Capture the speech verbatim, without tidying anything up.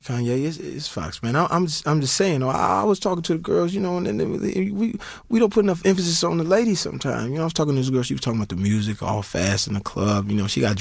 Kanye is is Fox, man. I, I'm just I'm just saying. You know, I, I was talking to the girls, you know, and then they, we we don't put enough emphasis on the ladies sometimes. You know, I was talking to this girl. She was talking about the music, all fast in the club. You know, she got